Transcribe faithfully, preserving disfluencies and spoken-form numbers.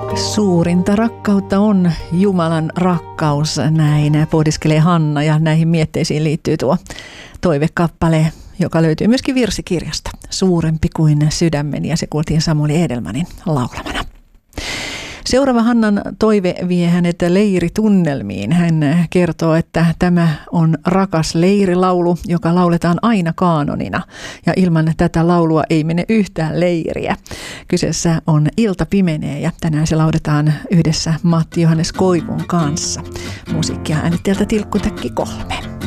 Suurinta rakkautta on Jumalan rakkaus, näin pohdiskelee Hanna, ja näihin mietteisiin liittyy tuo toivekappale, joka löytyy myöskin virsikirjasta. Suurempi kuin sydämeni, ja se kuultiin Samuel Edelmanin laulamana. Seuraava Hannan toive vie hänet leiritunnelmiin. Hän kertoo, että tämä on rakas leirilaulu, joka lauletaan aina kaanonina. Ja ilman tätä laulua ei mene yhtään leiriä. Kyseessä on Ilta pimenee, ja tänään se lauletaan yhdessä Matti Johannes Koivun kanssa. Musiikkia äänittäjältä Tilkkutäkki kolme.